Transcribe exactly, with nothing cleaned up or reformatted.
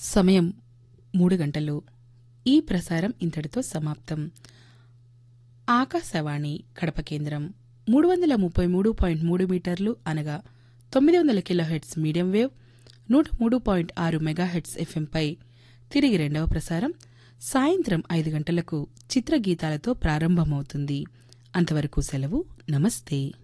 సమయం మూడు గంటలు. ఈ ప్రసారం ఇంతటితో సమాప్తం. ఆకాశవాణి కడప కేంద్రం మూడు వందల ముప్పై మూడు పాయింట్ మూడు మీటర్లు అనగా తొమ్మిది వందల కిలోహెర్ట్జ్ మీడియం వేవ్, నూట మూడు పాయింట్ ఆరు మెగాహెర్ట్జ్ ఎఫ్ఎంపై తిరిగి రెండవ ప్రసారం సాయంత్రం ఐదు గంటలకు చిత్రగీతాలతో ప్రారంభమవుతుంది. అంతవరకు సెలవు. నమస్తే.